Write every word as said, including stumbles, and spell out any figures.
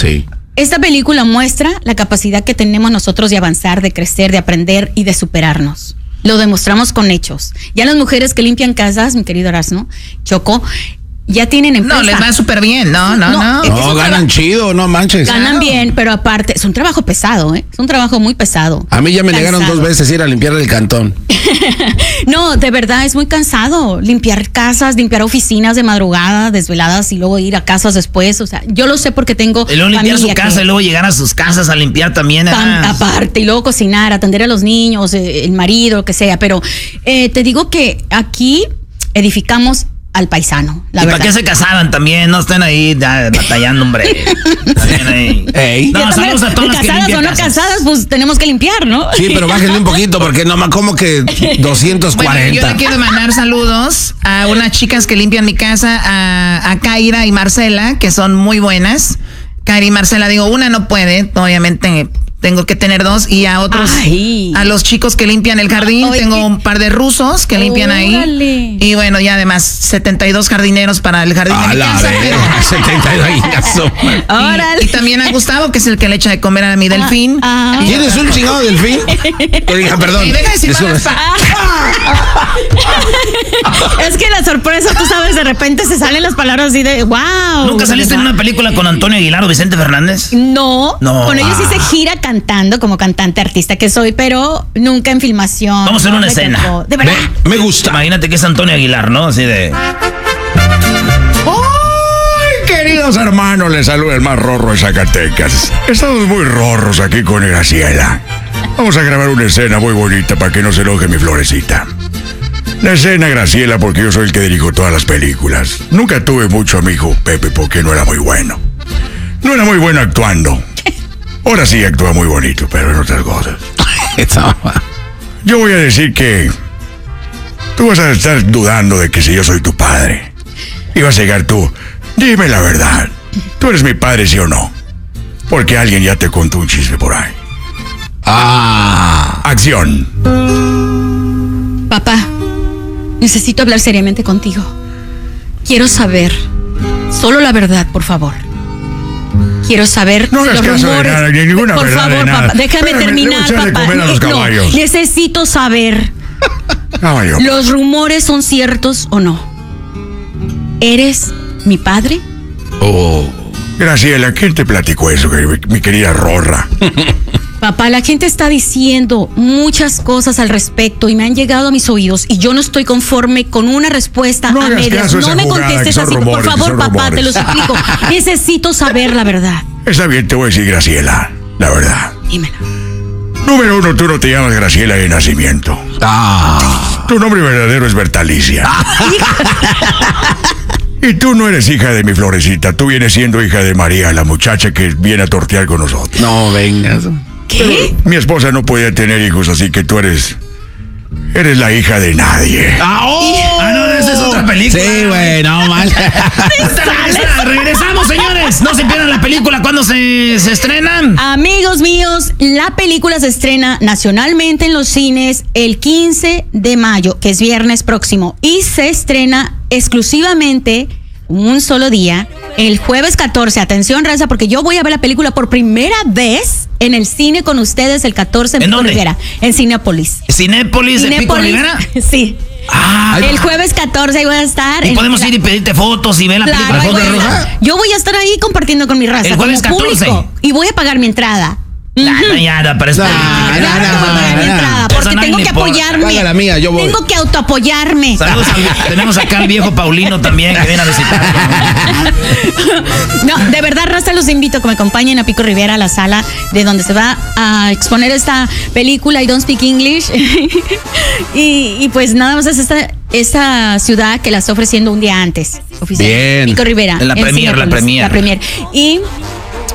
Sí. Esta película muestra la capacidad que tenemos nosotros de avanzar, de crecer, de aprender y de superarnos. Lo demostramos con hechos. Ya las mujeres que limpian casas, mi querido Erasmo, Choco, ya tienen empresa. No, les va súper bien, no, no, no. No, no ganan chido, no manches. Ganan bien, pero aparte, es un trabajo pesado, ¿eh? Es un trabajo muy pesado. A mí ya me cansado. negaron dos veces ir a limpiar el cantón. No, de verdad, es muy cansado. Limpiar casas, limpiar oficinas de madrugada, desveladas y luego ir a casas después. O sea, yo lo sé porque tengo Y luego limpiar su familia casa que- y luego llegar a sus casas a limpiar también. Tan- ah. aparte, y luego cocinar, atender a los niños, eh, el marido, lo que sea. Pero eh, te digo que aquí edificamos al paisano, la ¿Y verdad. para qué se casaban también? No estén ahí ya, batallando, hombre. También ahí. Ey. No, Ya también, saludos a todas de las que casadas limpian o no casas. casadas, pues tenemos que limpiar, ¿no? Sí, pero bájenle un poquito porque no más como que doscientos cuarenta. Bueno, yo le quiero mandar saludos a unas chicas que limpian mi casa, a, a Kaira y Marcela, que son muy buenas. Kaira y Marcela, digo, una no puede, obviamente tengo que tener dos, y a otros, Ay. a los chicos que limpian el jardín, Ay, tengo qué- un par de rusos que limpian ahí. Órale. Y bueno, ya además setenta y dos jardineros para el jardín de A mi la casa. verga, setenta y dos. Órale. Y, y también a Gustavo, que es el que le echa de comer a mi delfín. ah. Y- ¿Tienes un chingado delfín? Oiga, perdón. Y deja de decir Disculpe. malas pa- Es que la sorpresa, tú sabes, de repente se salen las palabras así de wow. ¿Nunca saliste en una película con Antonio Aguilar o Vicente Fernández? No, No. con ellos Ah. hice gira cantando como cantante artista que soy, pero nunca en filmación. Vamos a hacer no una me escena. tocó. De verdad. Me, me gusta. Imagínate que es Antonio Aguilar, ¿no? Así de... ¡Ay, queridos hermanos! Les saluda el más rorro de Zacatecas. Estamos muy rorros aquí con Graciela. Vamos a grabar una escena muy bonita para que no se enoje mi florecita. La escena, Graciela, porque yo soy el que dirijo todas las películas. Nunca tuve mucho a mi hijo Pepe porque no era muy bueno. No era muy bueno actuando. Ahora sí actúa muy bonito, pero en otras cosas. Yo voy a decir que tú vas a estar dudando de que si yo soy tu padre. Y vas a llegar tú, dime la verdad. ¿Tú eres mi padre, sí o no? Porque alguien ya te contó un chisme por ahí. Ah. Acción. Papá, necesito hablar seriamente contigo. Quiero saber, solo la verdad, por favor. Quiero saber No hagas los caso de rumores. nada, ni ninguna por verdad de favor, nada. papá, déjame Espérame, terminar, debo echarle papá. comer a los No, caballos. necesito saber, Caballo. ¿los rumores son ciertos o no? ¿Eres mi padre? Oh. Graciela, ¿quién te platicó eso, mi, mi querida Rorra? Papá, la gente está diciendo muchas cosas al respecto y me han llegado a mis oídos y yo no estoy conforme con una respuesta No a hagas medias. caso a No esa me jugada, contestes que son así, rumores, por que favor, son papá, rumores. te lo suplico. Necesito saber la verdad. Está bien, te voy a decir, Graciela, la verdad. Dímelo. Número uno, tú no te llamas Graciela de nacimiento. Ah. Tu nombre verdadero es Bertalicia. Y tú no eres hija de mi florecita, tú vienes siendo hija de María, la muchacha que viene a tortear con nosotros. No vengas. ¿Qué? Mi esposa no podía tener hijos, así que tú eres... Eres la hija de nadie. Ah, oh. Ah, no, esa es otra película. Sí, güey, no mal. Regresa- regresamos, señores. No se pierdan la película. ¿Cuándo se, se estrenan? Amigos míos, la película se estrena nacionalmente en los cines el quince de mayo, que es viernes próximo, y se estrena exclusivamente un solo día, el jueves catorce. Atención, raza, porque yo voy a ver la película por primera vez en el cine con ustedes el catorce en ¿En Pico dónde? Rivera, en Cinépolis. Cinépolis de Pico Cinépolis, Rivera. sí. Ah, El jueves catorce ahí voy a estar. y en- podemos ir y pedirte fotos y ver la Claro, película. ahí voy a ¿Alfombra estar. roja? Yo voy a estar ahí compartiendo con mi raza. El jueves como catorce. público, y voy a pagar mi entrada. La mañana para esto. No, Ah, no, claro que voy a pagar mi no, entrada, no. porque Eso a nadie tengo le que importa. apoyarme. Paga la mía, yo voy. Tengo que autoapoyarme. Saludos al- tenemos acá al viejo Paulino también que viene a visitar. No, de verdad, raza, los invito a que me acompañen a Pico Rivera, a la sala de donde se va a exponer esta película I Don't Speak English. y, y pues nada más es esta, esta ciudad que la está ofreciendo un día antes. Oficial. Bien. Pico Rivera. En la premier, la Cinépolis, premier. La premier. Y